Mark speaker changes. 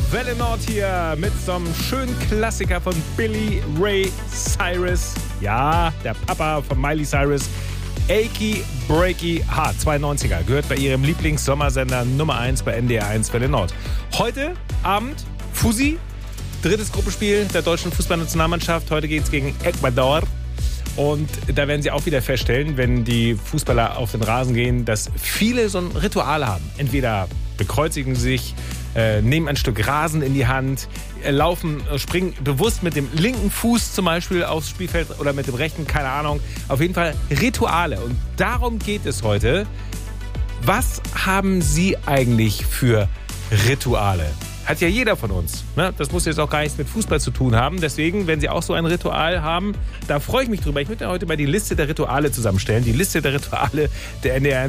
Speaker 1: Welle Nord hier mit so einem schönen Klassiker von Billy Ray Cyrus. Ja, der Papa von Miley Cyrus. Achy Breaky Heart, 92er, gehört bei ihrem Lieblings-Sommersender Nummer 1 bei NDR 1 Welle Nord. Heute Abend Fusi, drittes Gruppenspiel der deutschen Fußballnationalmannschaft. Heute geht es gegen Ecuador. Und da werden Sie auch wieder feststellen, wenn die Fußballer auf den Rasen gehen, dass viele so ein Ritual haben. Entweder bekreuzigen sich, nehmen ein Stück Rasen in die Hand, laufen, springen bewusst mit dem linken Fuß zum Beispiel aufs Spielfeld oder mit dem rechten, keine Ahnung. Auf jeden Fall Rituale. Und darum geht es heute. Was haben Sie eigentlich für Rituale? Hat ja jeder von uns. Ne? Das muss jetzt auch gar nichts mit Fußball zu tun haben. Deswegen, wenn Sie auch so ein Ritual haben, da freue ich mich drüber. Ich möchte heute mal die Liste der Rituale zusammenstellen. Die Liste der Rituale der NDR